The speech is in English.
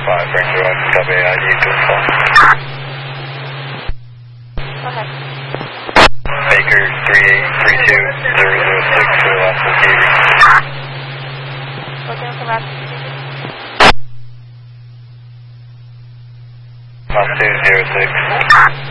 5, bring you up, WAID, good call. Go ahead. Baker 3832006 for last receiver. Looking for last receiver. Last 206.